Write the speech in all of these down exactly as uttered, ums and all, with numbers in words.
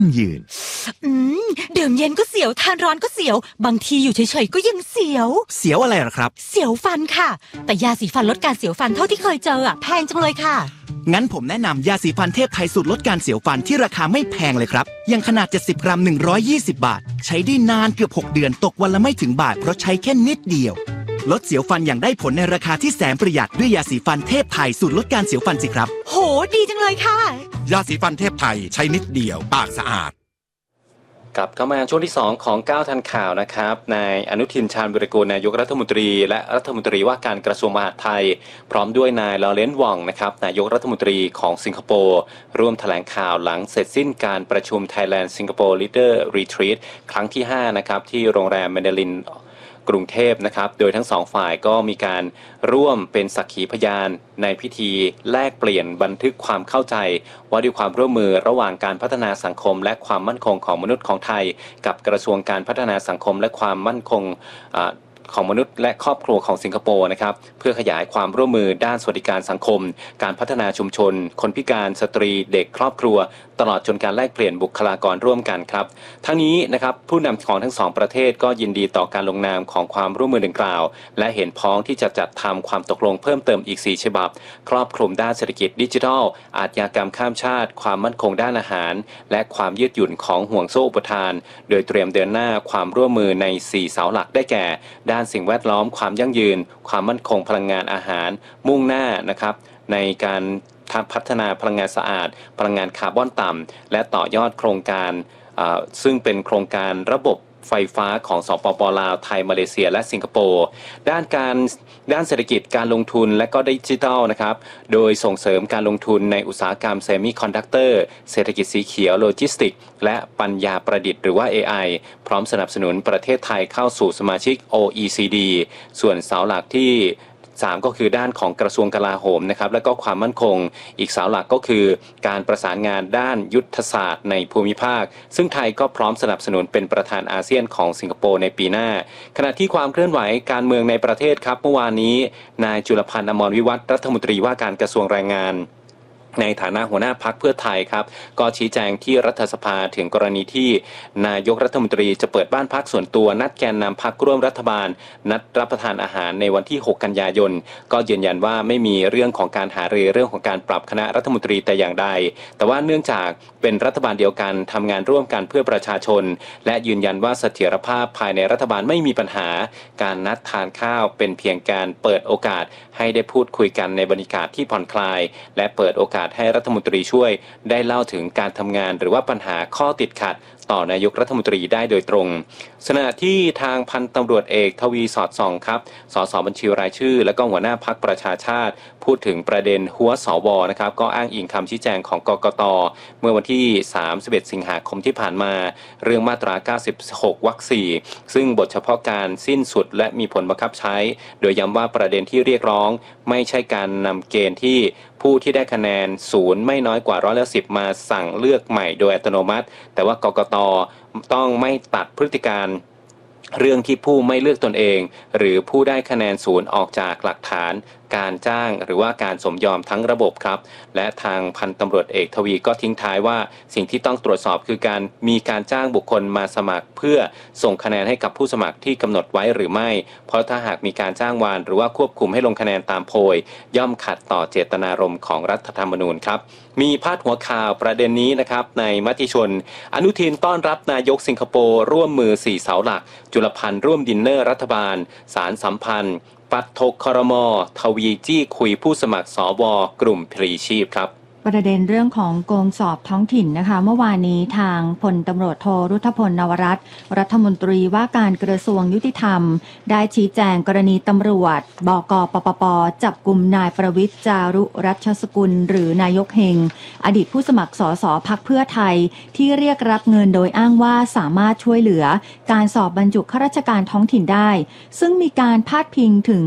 ยืนอืมดื่มเย็นก็เสียวทานร้อนก็เสียวบางทีอยู่เฉยๆก็ยังเสียวเสียวอะไรหรอครับเสียวฟันค่ะแต่ยาสีฟันลดการเสียวฟันเท่าที่เคยเจออ่ะแพงจังเลยค่ะงั้นผมแนะนำยาสีฟันเทพไทยสูตรลดการเสียวฟันที่ราคาไม่แพงเลยครับยังขนาดเจ็ดสิบกรัมหนึ่งร้อยยี่สิบบาทใช้ได้นานเกือบหกเดือนตกวันละไม่ถึงบาทเพราะใช้แค่นิดเดียวลดเสียวฟันอย่างได้ผลในราคาที่แสนประหยัดด้วยยาสีฟันเทพไทยสูตรลดการเสียวฟันสิครับโหดีจังเลยค่ะยาสีฟันเทพไทยใช้นิดเดียวปากสะอาดกลับเข้ามาช่วงที่สองของเก้าทันข่าวนะครับนายอนุทินชาญวิรากูลนายกรัฐมนตรีและรัฐมนตรีว่าการกระทรวงมหาดไทยพร้อมด้วยนายลอเรนซ์ว่องนะครับนายกรัฐมนตรีของสิงคโปร์ร่วมแถลงข่าวหลังเสร็จสิ้นการประชุม Thailand Singapore Leader Retreat ครั้งที่ห้านะครับที่โรงแรมแมนดารินกรุงเทพนะครับโดยทั้งสองฝ่ายก็มีการร่วมเป็นสักขีพยานในพิธีแลกเปลี่ยนบันทึกความเข้าใจว่าด้วยความร่วมมือระหว่างการพัฒนาสังคมและความมั่นคงของมนุษย์ของไทยกับกระทรวงการพัฒนาสังคมและความมั่นคงของมนุษย์และครอบครัวของสิงคโปร์นะครับเพื่อขยายความร่วมมือด้านสวัสดิการสังคมการพัฒนาชุมชนคนพิการสตรีเด็กครอบครัวตลอดจนการแลกเปลี่ยนบุคลากรร่วมกันครับทั้งนี้นะครับผู้นำของทั้งสองประเทศก็ยินดีต่อการลงนามของความร่วมมือดังกล่าวและเห็นพ้องที่จะจัดทำความตกลงเพิ่มเติมอีกสี่ฉบับครอบคลุมด้านเศรษฐกิจดิจิทัลอาชญากรรมข้ามชาติความมั่นคงด้านอาหารและความยืดหยุ่นของห่วงโซ่อุปทานโดยเตรียมเดินหน้าความร่วมมือในสี่เสาหลักได้แก่ด้านสิ่งแวดล้อมความยั่งยืนความมั่นคงพลังงานอาหารมุ่งหน้านะครับในการพัฒนาพลังงานสะอาดพลังงานคาร์บอนต่ำและต่อยอดโครงการซึ่งเป็นโครงการระบบไฟฟ้าของสปป.ลาวไทยมาเลเซียและสิงคโปร์ด้านการด้านเศรษฐกิจการลงทุนและก็ดิจิทัลนะครับโดยส่งเสริมการลงทุนในอุตสาหกรรมเซมิคอนดักเตอร์เศรษฐกิจสีเขียวโลจิสติกและปัญญาประดิษฐ์หรือว่า เอ ไอ พร้อมสนับสนุนประเทศไทยเข้าสู่สมาชิก โอ อี ซี ดี ส่วนเสาหลักที่สามก็คือด้านของกระทรวงกลาโหมนะครับและก็ความมั่นคงอีกเสาหลักก็คือการประสานงานด้านยุทธศาสตร์ในภูมิภาคซึ่งไทยก็พร้อมสนับสนุนเป็นประธานอาเซียนของสิงคโปร์ในปีหน้าขณะที่ความเคลื่อนไหวการเมืองในประเทศครับเมื่อวานนี้นายจุลพันธ์อมรวิวัฒน์รัฐมนตรีว่าการกระทรวงแรงงานในฐานะหัวหน้าพรรคเพื่อไทยครับก็ชี้แจงที่รัฐสภาถึงกรณีที่นายกรัฐมนตรีจะเปิดบ้านพักส่วนตัวนัดแกนนำพรรคร่วมรัฐบาลนัดรับประทานอาหารในวันที่หกกันยายนก็ยืนยันว่าไม่มีเรื่องของการหารือเรื่องของการปรับคณะรัฐมนตรีแต่อย่างใดแต่ว่าเนื่องจากเป็นรัฐบาลเดียวกันทำงานร่วมกันเพื่อประชาชนและยืนยันว่าเสถียรภาพภายในรัฐบาลไม่มีปัญหาการนัดทานข้าวเป็นเพียงการเปิดโอกาสให้ได้พูดคุยกันในบรรยากาศที่ผ่อนคลายและเปิดโอกาสให้รัฐมนตรีช่วยได้เล่าถึงการทำงานหรือว่าปัญหาข้อติดขัดต่อนายกรัฐมนตรีได้โดยตรงขณะที่ทางพันตำรวจเอกทวีสอดส่องครับสสบัญชีรายชื่อและก็หัวหน้าพรรคประชาชาติพูดถึงประเด็นหัวสวนะครับก็อ้างอิงคำชี้แจงของกกต.เมื่อวันที่สามสิบเอ็ดสิงหาคมที่ผ่านมาเรื่องมาตราเก้าสิบหกวรรคสี่ซึ่งบทเฉพาะการสิ้นสุดและมีผลบังคับใช้โดยย้ำว่าประเด็นที่เรียกร้องไม่ใช่การนำเกณฑ์ที่ผู้ที่ได้คะแนนศูนย์ไม่น้อยกว่าร้อยละสิบมาสั่งเลือกใหม่โดยอัตโนมัติแต่ว่ากกต.ต้องไม่ตัดพฤติการเรื่องที่ผู้ไม่เลือกตนเองหรือผู้ได้คะแนนศูนย์ออกจากหลักฐานการจ้างหรือว่าการสมยอมทั้งระบบครับและทางพันตำรวจเอกทวีก็ทิ้งท้ายว่าสิ่งที่ต้องตรวจสอบคือการมีการจ้างบุคคลมาสมัครเพื่อส่งคะแนนให้กับผู้สมัครที่กำหนดไว้หรือไม่เพราะถ้าหากมีการจ้างวานหรือว่าควบคุมให้ลงคะแนนตามโพยย่อมขัดต่อเจตนารมณ์ของรัฐธรรมนูญครับมีพาดหัวข่าวประเด็นนี้นะครับในมติชนอนุทินต้อนรับนายกสิงคโปร์ร่วมมือสี่เสาหลักจุลพันธ์ร่วมดินเนอร์รัฐบาลสารสัมพันธ์ปัดทกครม.ทวีจี้คุยผู้สมัครสว.กลุ่มพลีชีพครับประเด็นเรื่องของโกงสอบท้องถิ่นนะคะเมื่อวานนี้ทางพลตำรวจโทรุทธพลนวรัตน์รัฐมนตรีว่าการกระทรวงยุติธรรมได้ชี้แจงกรณีตำรวจบก.ปปป.จับกุมนายประวิตรจารุรัชสกุลหรือนายกเฮงอดีตผู้สมัครสสพรรคเพื่อไทยที่เรียกรับเงินโดยอ้างว่าสามารถช่วยเหลือการสอบบรรจุข้าราชการท้องถิ่นได้ซึ่งมีการพาดพิงถึง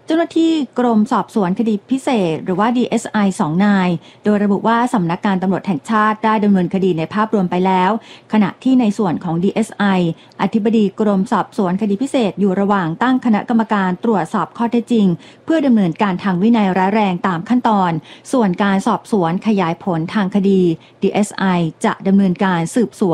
เจ้าหน้าที่กรมสอบสวนคดีพิเศษหรือว่า ดี เอส ไอ สองนายโดยระบุว่าสำนักงานตำรวจแห่งชาติได้ดำเนินคดีในภาพรวมไปแล้วขณะที่ในส่วนของ ดี เอส ไอ อธิบดีกรมสอบสวนคดีพิเศษอยู่ระหว่างตั้งคณะกรรมการตรวจสอบข้อเท็จจริงเพื่อดำเนินการทางวินัยร้ายแรงตามขั้นตอนส่วนการสอบสวนขยายผลทางคดี ดี เอส ไอ จะดำเนินการสืบสวน